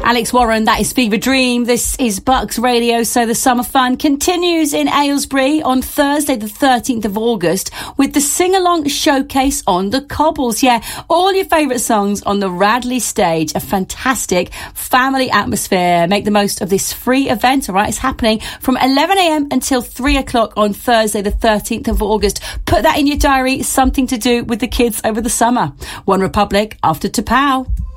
Alex Warren, that is Fever Dream. This is Bucks Radio, so the summer fun continues in Aylesbury on Thursday the 13th of August with the sing-along showcase on the cobbles. Yeah, all your favourite songs on the Radley stage. A fantastic family atmosphere. Make the most of this free event, all right? It's happening from 11am until 3 o'clock on Thursday the 13th of August. Put that in your diary, something to do with the kids over the summer. One Republic after Tapau.